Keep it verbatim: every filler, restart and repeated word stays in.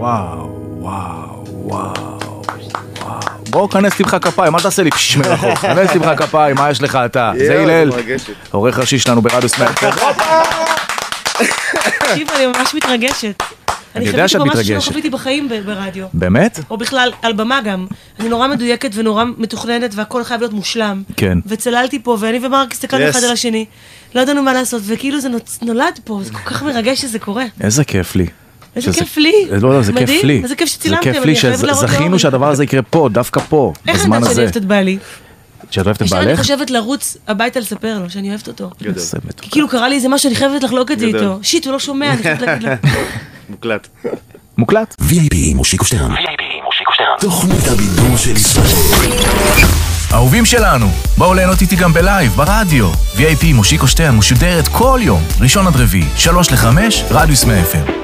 וואו, וואו, וואו, וואו. בואו כנס תמחה כפיים, אל תעשה לי פשש מרחוק. כנס תמחה כפיים, מה יש לך אתה? זה הלל, עורך ראשי שלנו ברדיו סמי אף אם. תקשיב, אני ממש מתרגשת. אני יודע שאת מתרגשת. אני חוויתי פה משהו שלא חוויתי בחיים ברדיו. באמת? או בכלל, על במה גם. אני נורא מדויקת ונורא מתוכננת, והכל חייב להיות מושלם. כן. וצללתי פה, ואני ומרק הסתכלנו אחד על השני. לא ידענו מה לעשות, וכאילו זה נולד פה, זה כל כך מרגש שזה קורה. איזה כיף לי. איזה כיף לי. לא, לא, זה כיף לי. איזה כיף שצילמתם. זה כיף לי שזכינו שהדבר הזה יקרה פה, דווקא פה, בזמן הזה. איך אני אוהבת את בעלי? שאת אוהבת את בעלך? אני חושבת לרוץ הביתה לספר לו שאני אוהבת אותו. כי כאילו קרה לי איזה משהו, אני חייבת לחלוק את זה איתו. שיט, הוא לא שומע, אני חייבת להגיד לו. מוקלט. מוקלט? וי איי פי מושיקו שטרן. וי איי פי מושיקו שטרן. תוכנית הבידור של ישראל. אהובים שלנו, בואו ליהנות איתי גם בלייב, ברדיו. וי איי פי מושיקו שטרן משודרת כל יום, ראשון עד רביעי, שלוש לחמש, רדיו סמי אף אם.